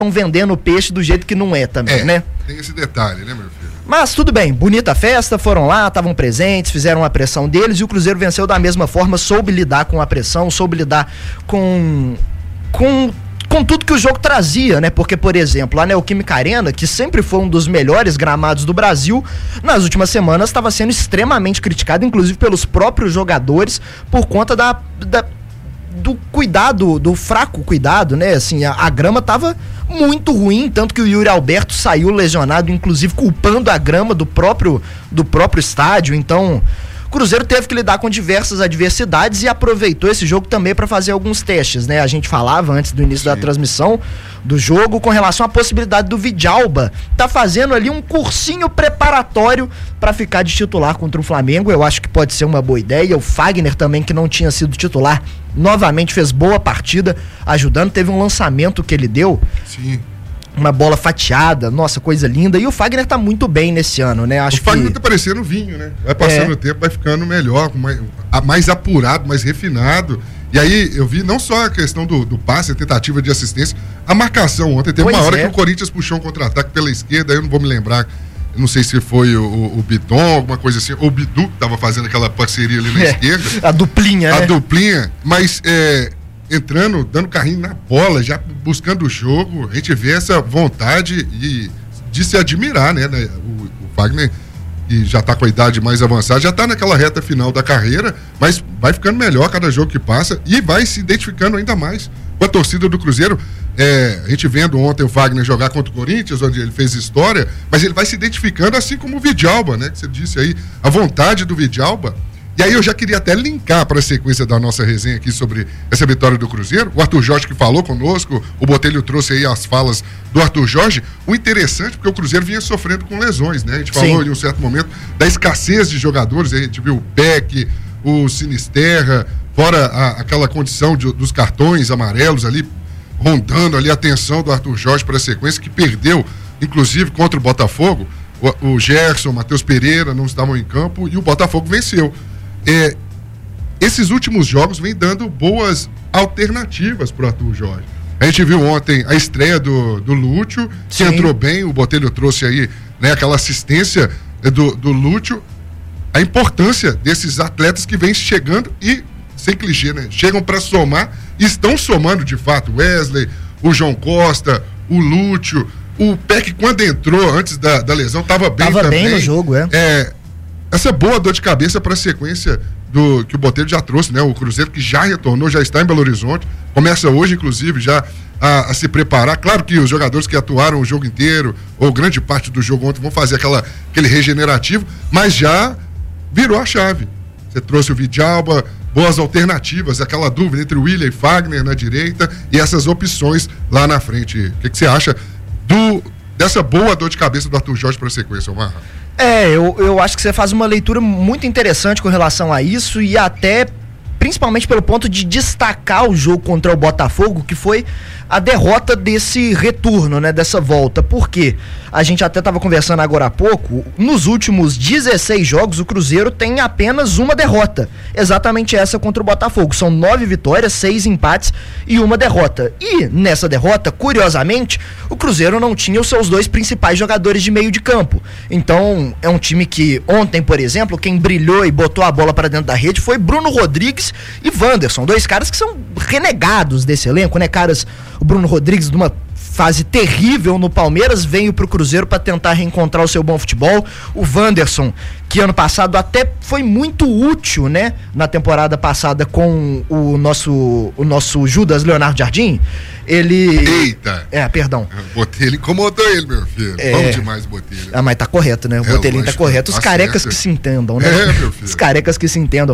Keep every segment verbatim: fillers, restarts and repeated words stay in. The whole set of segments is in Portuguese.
estão vendendo o peixe do jeito que não é também, é, né? Tem esse detalhe, né, meu filho? Mas tudo bem, bonita festa, foram lá, estavam presentes, fizeram a pressão deles e o Cruzeiro venceu da mesma forma, soube lidar com a pressão, soube lidar com... com com tudo que o jogo trazia, né? Porque, por exemplo, a Neoquímica Arena, que sempre foi um dos melhores gramados do Brasil, nas últimas semanas estava sendo extremamente criticado, inclusive pelos próprios jogadores, por conta da, da do cuidado, do fraco cuidado, né? Assim, a, a grama estava muito ruim, tanto que o Yuri Alberto saiu lesionado, inclusive culpando a grama do próprio, do próprio estádio. Então, o Cruzeiro teve que lidar com diversas adversidades e aproveitou esse jogo também para fazer alguns testes, né? A gente falava antes do início Sim. da transmissão do jogo com relação à possibilidade do Vidalba tá fazendo ali um cursinho preparatório para ficar de titular contra o Flamengo. Eu acho que pode ser uma boa ideia. O Fagner também, que não tinha sido titular, novamente fez boa partida, ajudando. Teve um lançamento que ele deu. Sim. Uma bola fatiada, nossa, coisa linda. E o Fagner tá muito bem nesse ano, né? Acho o Fagner que... tá parecendo vinho, né? Vai passando é. o tempo, vai ficando melhor, mais, mais apurado, mais refinado. E aí eu vi não só a questão do, do passe, a tentativa de assistência, a marcação ontem. Teve pois uma hora é. que o Corinthians puxou um contra-ataque pela esquerda, aí eu não vou me lembrar. Eu não sei se foi o, o, o Bidon, alguma coisa assim, ou o Bidu que tava fazendo aquela parceria ali na é. esquerda. A duplinha, A né? duplinha, mas... É, entrando, dando carrinho na bola, já buscando o jogo, a gente vê essa vontade e de se admirar, né? O, o Fagner, que já tá com a idade mais avançada, já tá naquela reta final da carreira, mas vai ficando melhor cada jogo que passa e vai se identificando ainda mais com a torcida do Cruzeiro. É, a gente vendo ontem o Fagner jogar contra o Corinthians, onde ele fez história, mas ele vai se identificando assim como o Vidalba, né? Que você disse aí, a vontade do Vidalba. E aí eu já queria até linkar para a sequência da nossa resenha aqui sobre essa vitória do Cruzeiro. O Arthur Jorge que falou conosco, o Botelho trouxe aí as falas do Arthur Jorge. O interessante, porque o Cruzeiro vinha sofrendo com lesões, né? A gente falou Sim. em um certo momento da escassez de jogadores, a gente viu o Peck, o Sinisterra, fora a, aquela condição de, dos cartões amarelos ali, rondando ali a atenção do Arthur Jorge para a sequência, que perdeu, inclusive, contra o Botafogo. O, o Gerson, o Matheus Pereira não estavam em campo e o Botafogo venceu. É, esses últimos jogos vêm dando boas alternativas para o Arthur Jorge. A gente viu ontem a estreia do, do Lúcio, que Sim. entrou bem, o Botelho trouxe aí, né, aquela assistência do, do Lúcio, a importância desses atletas que vêm chegando e, sem clichê, né, chegam para somar e estão somando de fato. Wesley, o João Costa, o Lúcio, o Peck, quando entrou antes da, da lesão, estava bem tava também. bem no jogo, é. é Essa boa dor de cabeça para a sequência do que o Botelho já trouxe, né? O Cruzeiro que já retornou, já está em Belo Horizonte, começa hoje, inclusive, já a, a se preparar. Claro que os jogadores que atuaram o jogo inteiro, ou grande parte do jogo ontem, vão fazer aquela, aquele regenerativo, mas já virou a chave. Você trouxe o Vidalba, boas alternativas, aquela dúvida entre o William e Fagner na direita e essas opções lá na frente. O que, que você acha do, dessa boa dor de cabeça do Arthur Jorge para a sequência, Omar? É, eu, eu acho que você faz uma leitura muito interessante com relação a isso e até principalmente pelo ponto de destacar o jogo contra o Botafogo, que foi a derrota desse retorno, né, dessa volta. Por quê? A gente até estava conversando agora há pouco, nos últimos dezesseis jogos o Cruzeiro tem apenas uma derrota, exatamente essa contra o Botafogo. São nove vitórias, seis empates e uma derrota. E nessa derrota, curiosamente, o Cruzeiro não tinha os seus dois principais jogadores de meio de campo. Então, é um time que ontem, por exemplo, quem brilhou e botou a bola para dentro da rede foi Bruno Rodrigues e Wanderson, dois caras que são renegados desse elenco, né, caras? O Bruno Rodrigues, de uma fase terrível no Palmeiras, veio pro Cruzeiro para tentar reencontrar o seu bom futebol. O Wanderson, que ano passado até foi muito útil, né, na temporada passada com o nosso, o nosso Judas Leonardo Jardim, ele... Eita! É, perdão. Botelho incomodou ele, meu filho. É... Vamos demais, Botelho. Ah, mas tá correto, né? O é, Botelinho tá correto. Os carecas que se entendam, né? É, meu filho. Os carecas que se entendam.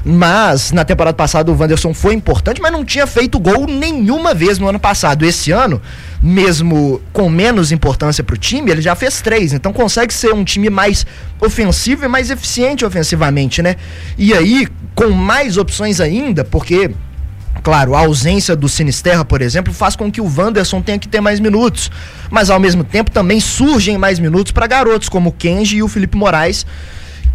Mas, na temporada passada, o Wanderson foi importante, mas não tinha feito gol nenhuma vez no ano passado. Esse ano, mesmo com menos importância pro time, ele já fez três. Então, consegue ser um time mais ofensivo e mais eficiente ofensivamente, né? E aí, com mais opções ainda, porque... Claro, a ausência do Sinisterra, por exemplo, faz com que o Wanderson tenha que ter mais minutos. Mas, ao mesmo tempo, também surgem mais minutos para garotos, como o Kenji e o Felipe Moraes,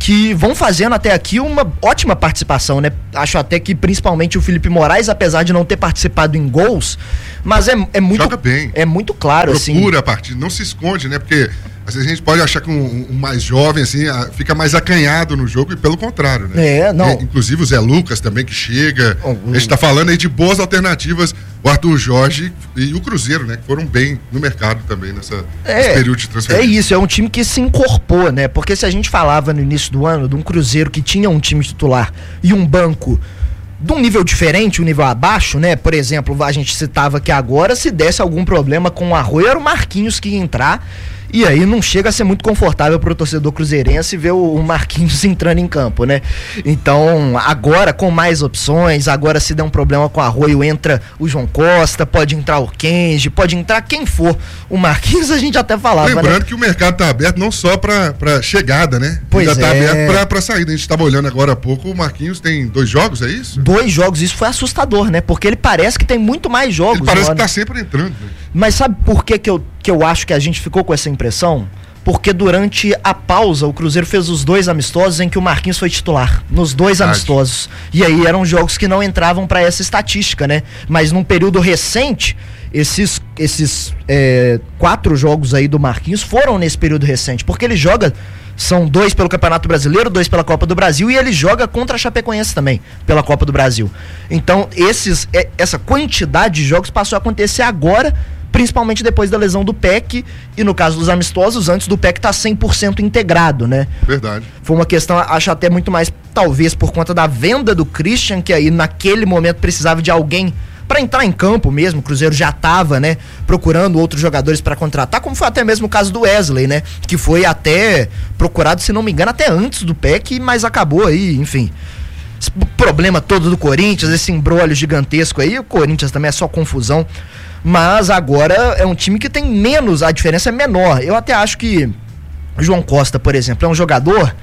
que vão fazendo até aqui uma ótima participação, né? Acho até que principalmente o Felipe Moraes, apesar de não ter participado em gols, mas é, é muito joga bem. É muito claro, procura assim. Procura a partida, não se esconde, né? Porque às vezes a gente pode achar que um, um mais jovem, assim, fica mais acanhado no jogo e pelo contrário, né? É, não. É, inclusive o Zé Lucas também, que chega. Oh, a gente tá falando aí de boas alternativas, o Arthur Jorge e o Cruzeiro, né? Que foram bem no mercado também nessa, é, nesse período de transferência. É isso, é um time que se incorporou, né? Porque se a gente falava no início do ano de um Cruzeiro que tinha um time titular e um banco de um nível diferente, um nível abaixo, né? Por exemplo, a gente citava que agora, se desse algum problema com o Arroio, era o Marquinhos que ia entrar. E aí não chega a ser muito confortável para o torcedor cruzeirense ver o Marquinhos entrando em campo, né? Então, agora com mais opções, agora se der um problema com o Arroio, entra o João Costa, pode entrar o Kenji, pode entrar quem for. O Marquinhos a gente até falava, lembrando, né, que o mercado tá aberto não só para chegada, né? Pois ainda é. tá aberto para saída. A gente estava olhando agora há pouco, o Marquinhos tem dois jogos, é isso? Dois jogos, isso foi assustador, né? Porque ele parece que tem muito mais jogos. Ele parece mano. que tá sempre entrando. Né? Mas sabe por que que eu, que eu acho que a gente ficou com essa impressão? Porque durante a pausa o Cruzeiro fez os dois amistosos em que o Marquinhos foi titular, nos dois Verdade. amistosos. E aí eram jogos que não entravam para essa estatística, né? Mas num período recente, esses, esses é, quatro jogos aí do Marquinhos foram nesse período recente, porque ele joga, são dois pelo Campeonato Brasileiro, dois pela Copa do Brasil, e ele joga contra a Chapecoense também, pela Copa do Brasil. Então, esses, essa quantidade de jogos passou a acontecer agora, principalmente depois da lesão do P E C, e no caso dos amistosos, antes do P E C estar cem por cento integrado, né? Verdade. Foi uma questão, acho até muito mais, talvez por conta da venda do Christian, que aí naquele momento precisava de alguém para entrar em campo mesmo. O Cruzeiro já estava, né, procurando outros jogadores para contratar, como foi até mesmo o caso do Wesley, né, que foi até procurado, se não me engano, até antes do P E C, mas acabou aí, enfim. Esse problema todo do Corinthians, esse imbróglio gigantesco aí, o Corinthians também é só confusão. Mas agora é um time que tem menos, a diferença é menor. Eu até acho que o João Costa, por exemplo, é um jogador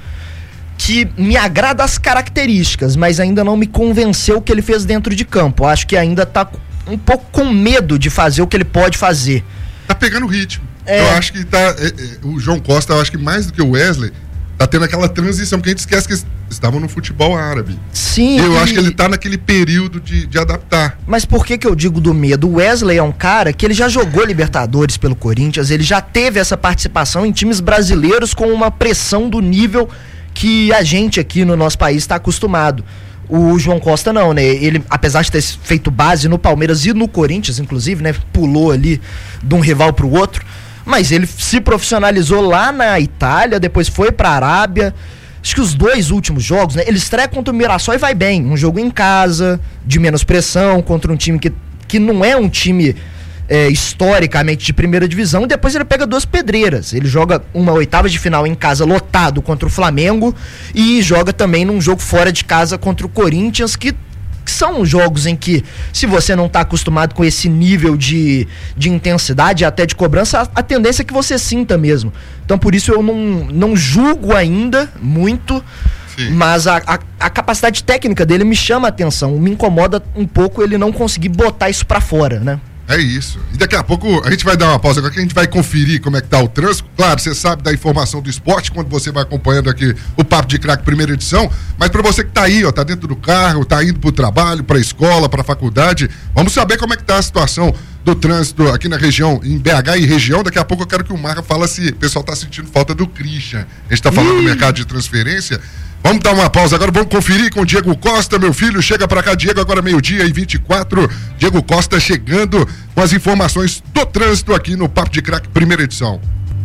que me agrada as características, mas ainda não me convenceu o que ele fez dentro de campo. Eu acho que ainda tá um pouco com medo de fazer o que ele pode fazer. Tá pegando ritmo. É. Eu acho que tá. É, é, o João Costa, eu acho que mais do que o Wesley, tá tendo aquela transição, porque a gente esquece que eles estavam no futebol árabe. Sim. Eu e... acho que ele tá naquele período de, de adaptar. Mas por que que eu digo do medo? O Wesley é um cara que ele já jogou Libertadores pelo Corinthians, ele já teve essa participação em times brasileiros com uma pressão do nível que a gente aqui no nosso país está acostumado. O João Costa não, né? Ele, apesar de ter feito base no Palmeiras e no Corinthians, inclusive, né? Pulou ali de um rival pro outro. Mas ele se profissionalizou lá na Itália, depois foi pra Arábia. Acho que os dois últimos jogos, né? Ele estreia contra o Mirassol e vai bem. Um jogo em casa, de menos pressão, contra um time que, que não é um time é, historicamente de primeira divisão. E depois ele pega duas pedreiras. Ele joga uma oitava de final em casa lotado contra o Flamengo e joga também num jogo fora de casa contra o Corinthians, que são jogos em que, se você não está acostumado com esse nível de, de intensidade, até de cobrança, a, a tendência é que você sinta mesmo. Então, por isso eu não, não julgo ainda muito, Sim. mas a, a, a capacidade técnica dele me chama a atenção. Me incomoda um pouco ele não conseguir botar isso para fora, né? É isso. E daqui a pouco a gente vai dar uma pausa agora, que a gente vai conferir como é que tá o trânsito. Claro, você sabe da informação do esporte quando você vai acompanhando aqui o Papo de Craque primeira edição, mas para você que tá aí, ó, tá dentro do carro, tá indo pro trabalho, pra escola, pra faculdade, vamos saber como é que tá a situação do trânsito aqui na região, em B H e região. Daqui a pouco eu quero que o Marra fale se o pessoal tá sentindo falta do Christian. A gente tá falando Ih. do mercado de transferência. Vamos dar uma pausa agora, vamos conferir com o Diego Costa, meu filho, chega pra cá, Diego, agora meio-dia e vinte e quatro, Diego Costa chegando com as informações do trânsito aqui no Papo de Craque, primeira edição.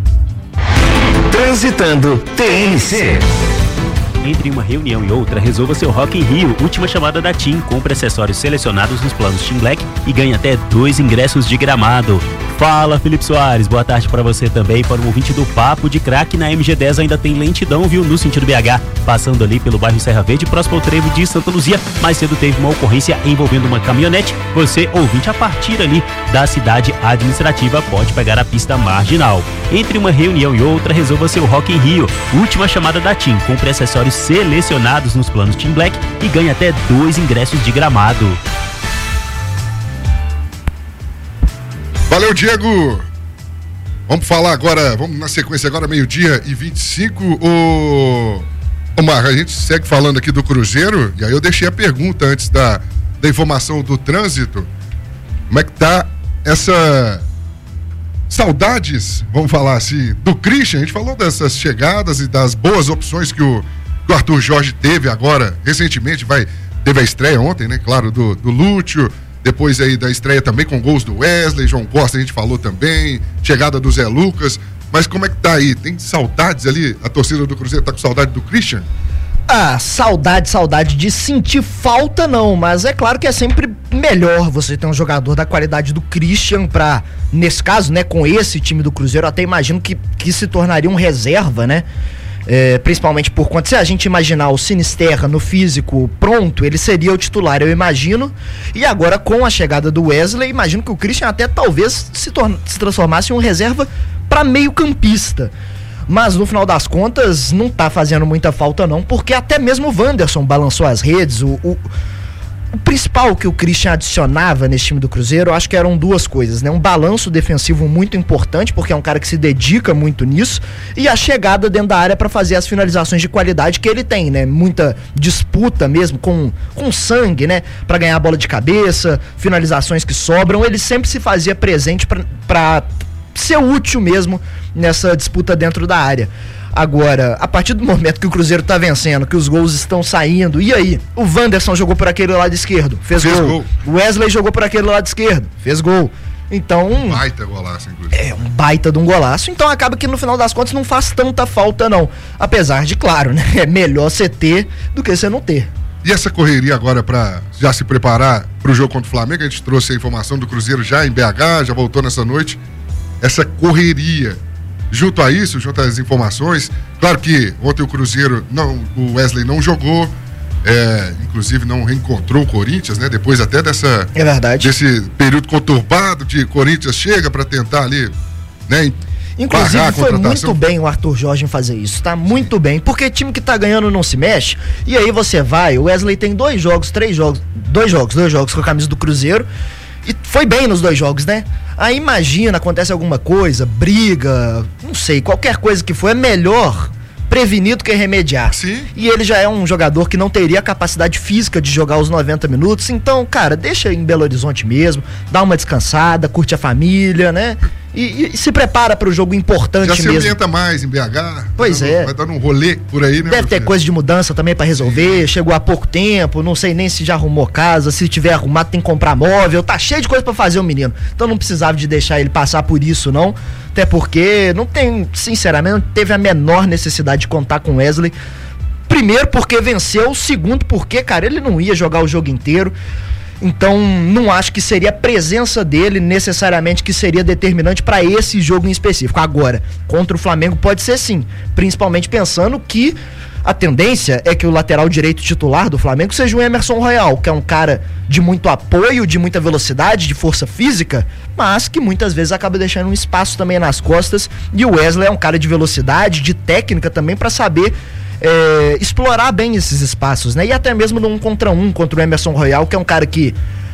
Transitando T N C. Entre uma reunião e outra, resolva seu Rock in Rio. Última chamada da TIM. Compre acessórios selecionados nos planos TIM Black e ganhe até dois ingressos de Gramado. Fala, Felipe Soares. Boa tarde para você também, para o ouvinte do Papo de Craque. Na M G dez ainda tem lentidão, viu? No sentido B H, passando ali pelo bairro Serra Verde, próximo ao trevo de Santa Luzia. Mais cedo teve uma ocorrência envolvendo uma caminhonete. Você, ouvinte, a partir ali da cidade administrativa, pode pegar a pista marginal. Entre uma reunião e outra, resolva seu Rock in Rio. Última chamada da TIM. Compre acessórios selecionados nos planos TIM Black e ganhe até dois ingressos de Gramado. Valeu, Diego! Vamos falar agora, vamos na sequência agora, meio-dia e vinte e cinco, o Ô, Marra, a gente segue falando aqui do Cruzeiro, e aí eu deixei a pergunta antes da, da informação do trânsito. Como é que tá essa saudades, vamos falar assim, do Christian? A gente falou dessas chegadas e das boas opções que o, que o Arthur Jorge teve agora, recentemente, vai, teve a estreia ontem, né? Claro, do, do Lúcio, depois aí da estreia também com gols do Wesley, João Costa a gente falou também, chegada do Zé Lucas, mas como é que tá aí? Tem saudades ali? A torcida do Cruzeiro tá com saudade do Christian? Ah, saudade, saudade de sentir falta não, mas é claro que é sempre melhor você ter um jogador da qualidade do Christian pra, nesse caso, né, com esse time do Cruzeiro, eu até imagino que, que se tornaria um reserva, né, é, principalmente por conta, se a gente imaginar o Sinisterra no físico pronto, ele seria o titular, eu imagino, e agora com a chegada do Wesley, imagino que o Christian até talvez se, torna, se transformasse em um reserva pra meio campista. Mas no final das contas não tá fazendo muita falta não, porque até mesmo o Wanderson balançou as redes, o, o, o principal que o Christian adicionava nesse time do Cruzeiro, eu acho que eram duas coisas, né? Um balanço defensivo muito importante, porque é um cara que se dedica muito nisso, e a chegada dentro da área para fazer as finalizações de qualidade que ele tem, né? Muita disputa mesmo, com, com sangue, né? Para ganhar a bola de cabeça, finalizações que sobram, ele sempre se fazia presente para ser útil mesmo nessa disputa dentro da área. Agora, a partir do momento que o Cruzeiro tá vencendo, que os gols estão saindo, e aí? O Wanderson jogou por aquele lado esquerdo, fez, fez gol. gol. O Wesley jogou por aquele lado esquerdo, fez gol. Então... Um baita golaço, inclusive. É, um baita de um golaço. Então acaba que no final das contas não faz tanta falta não. Apesar de, claro, né? É melhor você ter do que você não ter. E essa correria agora para já se preparar pro jogo contra o Flamengo, a gente trouxe a informação do Cruzeiro já em B H, já voltou nessa noite. Essa correria, junto a isso, junto às informações, claro que ontem o Cruzeiro, não, o Wesley não jogou, é, inclusive não reencontrou o Corinthians, né? Depois até dessa, é verdade, desse período conturbado de Corinthians chega para tentar ali, né? Inclusive foi muito bem o Arthur Jorge em fazer isso, tá? Muito bem, porque time que tá ganhando não se mexe, e aí você vai, o Wesley tem dois jogos, três jogos, dois jogos, dois jogos com a camisa do Cruzeiro, e foi bem nos dois jogos, né? Aí imagina, acontece alguma coisa, briga, não sei, qualquer coisa que for, é melhor prevenir do que remediar. Sim. E ele já é um jogador que não teria capacidade física de jogar os noventa minutos, então, cara, deixa em Belo Horizonte mesmo, dá uma descansada, curte a família, né? E, e se prepara para o jogo importante mesmo. Já se ambienta mais em B H. Pois vai é. Dando, vai dando um rolê por aí, né? Deve ter coisa de mudança também para resolver. Sim. Chegou há pouco tempo, não sei nem se já arrumou casa, se tiver arrumado tem que comprar móvel, tá cheio de coisa para fazer o menino. Então não precisava de deixar ele passar por isso, não. Até porque não tem, sinceramente, não teve a menor necessidade de contar com Wesley. Primeiro porque venceu, segundo porque, cara, ele não ia jogar o jogo inteiro. Então, não acho que seria a presença dele necessariamente que seria determinante para esse jogo em específico. Agora, contra o Flamengo pode ser sim, principalmente pensando que a tendência é que o lateral direito titular do Flamengo seja o Emerson Royal, que é um cara de muito apoio, de muita velocidade, de força física, mas que muitas vezes acaba deixando um espaço também nas costas, e o Wesley é um cara de velocidade, de técnica também para saber É, explorar bem esses espaços, né? E até mesmo num contra um contra o Emerson Royal, que é um cara que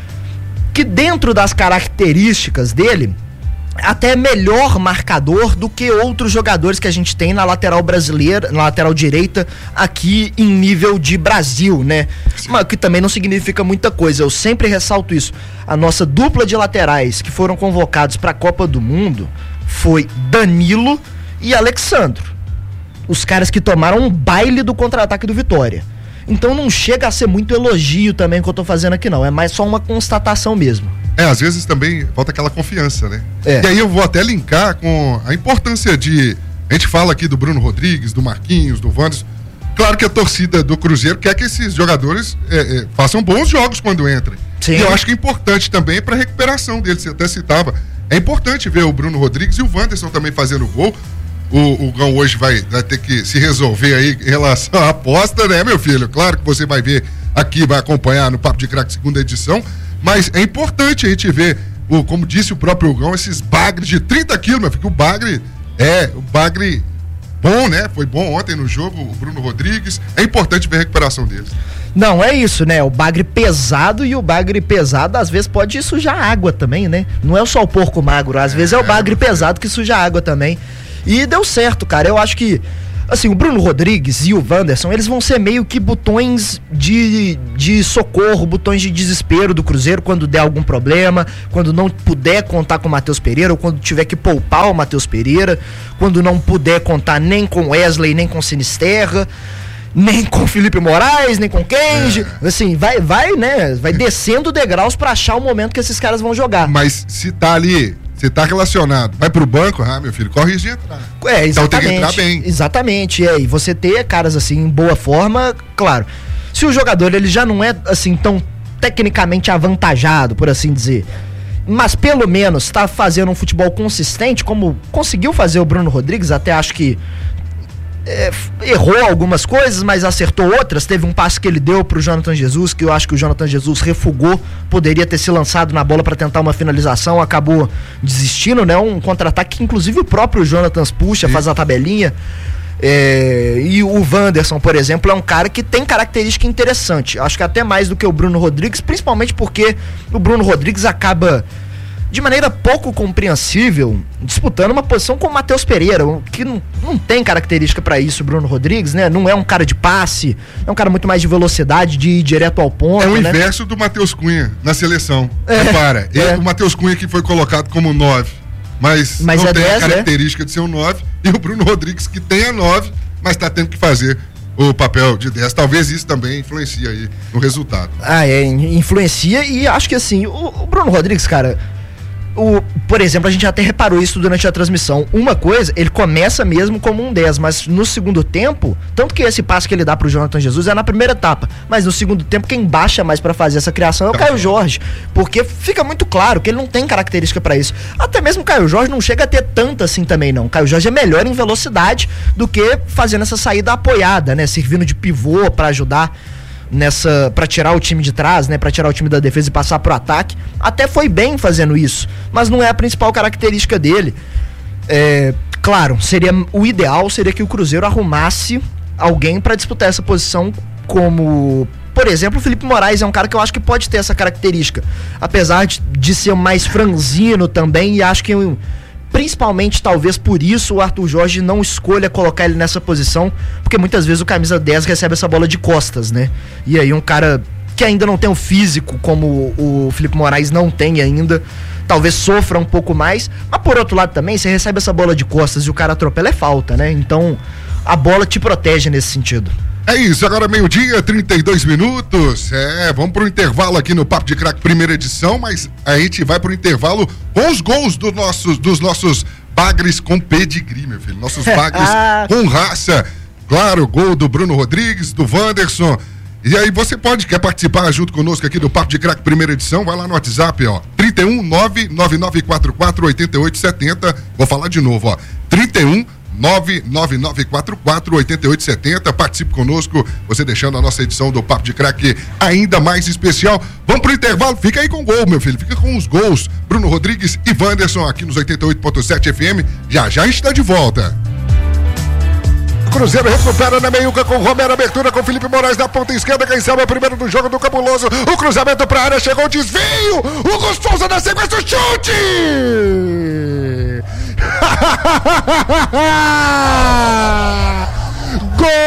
que dentro das características dele até é melhor marcador do que outros jogadores que a gente tem na lateral brasileira, na lateral direita aqui em nível de Brasil, né? Sim. Mas que também não significa muita coisa. Eu sempre ressalto isso. A nossa dupla de laterais que foram convocados para a Copa do Mundo foi Danilo e Alexandro. Os caras que tomaram um baile do contra-ataque do Vitória. Então não chega a ser muito elogio também que eu tô fazendo aqui não, é mais só uma constatação mesmo. É, às vezes também falta aquela confiança, né? É. E aí eu vou até linkar com a importância de... A gente fala aqui do Bruno Rodrigues, do Marquinhos, do Wanderson. Claro que a torcida do Cruzeiro quer que esses jogadores é, é, façam bons jogos quando entrem. Sim. E eu acho que é importante também para a recuperação deles, você até citava. É importante ver o Bruno Rodrigues e o Wanderson também fazendo gol. O, o Gão hoje vai, vai ter que se resolver aí em relação à aposta, né, meu filho? Claro que você vai ver aqui, vai acompanhar no Papo de Craque segunda edição, mas é importante a gente ver, o, como disse o próprio Gão, esses bagres de trinta quilos, meu filho, o bagre é, o bagre bom, né? Foi bom ontem no jogo, o Bruno Rodrigues, é importante ver a recuperação deles. Não, é isso, né? O bagre pesado, e o bagre pesado às vezes pode sujar água também, né? Não é só o porco magro, às é, vezes é o bagre pesado que suja água também. E deu certo, cara. Eu acho que assim, o Bruno Rodrigues e o Wanderson, eles vão ser meio que botões de, de socorro, botões de desespero do Cruzeiro quando der algum problema, quando não puder contar com o Matheus Pereira, ou quando tiver que poupar o Matheus Pereira, quando não puder contar nem com Wesley, nem com Sinisterra, nem com Felipe Moraes, nem com Kenji, é. assim, vai, vai, né, vai descendo degraus pra achar o momento que esses caras vão jogar. Mas se tá ali, se tá relacionado, vai pro banco, ah, meu filho, corre risco de entrar. É, exatamente. Então tem que entrar bem. Exatamente, é, e você ter caras assim em boa forma, claro, se o jogador ele já não é assim tão tecnicamente avantajado, por assim dizer, mas pelo menos tá fazendo um futebol consistente, como conseguiu fazer o Bruno Rodrigues, até acho que É, errou algumas coisas, mas acertou outras. Teve um passe que ele deu pro Jonathan Jesus, que eu acho que o Jonathan Jesus refugou, poderia ter se lançado na bola para tentar uma finalização, acabou desistindo, né? Um contra-ataque que inclusive o próprio Jonathan puxa, Sim. faz a tabelinha. É, e o Wanderson, por exemplo, é um cara que tem característica interessante, acho que até mais do que o Bruno Rodrigues, principalmente porque o Bruno Rodrigues acaba de maneira pouco compreensível disputando uma posição com o Matheus Pereira, que não, não tem característica pra isso, o Bruno Rodrigues, né? Não é um cara de passe, é um cara muito mais de velocidade, de ir direto ao ponto. É o né? inverso do Matheus Cunha na seleção. É, Repara, é. Ele, o Matheus Cunha que foi colocado como nove, mas, mas não é tem dez, a característica é? de ser um nove, e o Bruno Rodrigues que tem a nove, mas tá tendo que fazer o papel de dez. Talvez isso também influencia aí no resultado. Ah, é, influencia, e acho que assim, o, o Bruno Rodrigues, cara, O, por exemplo, a gente até reparou isso durante a transmissão. Uma coisa, ele começa mesmo como um dez, mas no segundo tempo, tanto que esse passe que ele dá pro Jonathan Jesus é na primeira etapa, mas no segundo tempo quem baixa mais pra fazer essa criação é o Caio Jorge, porque fica muito claro que ele não tem característica pra isso. Até mesmo o Caio Jorge não chega a ter tanta assim também não. O Caio Jorge é melhor em velocidade do que fazendo essa saída apoiada, né, servindo de pivô pra ajudar nessa, para tirar o time de trás, né, para tirar o time da defesa e passar pro ataque. Até foi bem fazendo isso, mas não é a principal característica dele. É, claro, seria o ideal seria que o Cruzeiro arrumasse alguém para disputar essa posição, como, por exemplo, o Felipe Moraes é um cara que eu acho que pode ter essa característica, apesar de, de ser mais franzino também, e acho que principalmente, talvez por isso, o Arthur Jorge não escolha colocar ele nessa posição, porque muitas vezes o camisa dez recebe essa bola de costas, né? E aí um cara que ainda não tem o físico como o Felipe Moraes não tem ainda, talvez sofra um pouco mais, mas por outro lado também, você recebe essa bola de costas e o cara atropela, é falta, né? Então a bola te protege nesse sentido. É isso, agora meio-dia, trinta e dois minutos. É, vamos pro intervalo aqui no Papo de Craque, primeira edição, mas a gente vai pro intervalo com os gols do nossos, dos nossos bagres com pedigree, meu filho. Nossos bagres com raça. Claro, gol do Bruno Rodrigues, do Wanderson. E aí você pode, quer participar junto conosco aqui do Papo de Craque, primeira edição, vai lá no WhatsApp, ó, trinta e um, nove nove nove quatro quatro, oito oito sete zero. Vou falar de novo, ó, trinta e um, nove nove nove quatro quatro, oito oito sete zero. Participe conosco, você deixando a nossa edição do Papo de Craque ainda mais especial. Vamos pro intervalo, fica aí com o gol, meu filho, fica com os gols. Bruno Rodrigues e Wanderson aqui nos oitenta e oito ponto sete F M. Já já a gente tá de volta. Cruzeiro recupera na meiuca com Romero, abertura com Felipe Moraes na ponta esquerda, quem sabe é o primeiro do jogo do Cabuloso, o cruzamento pra área, chegou o desvio, o Gustavo na sequência, o chute! Gol!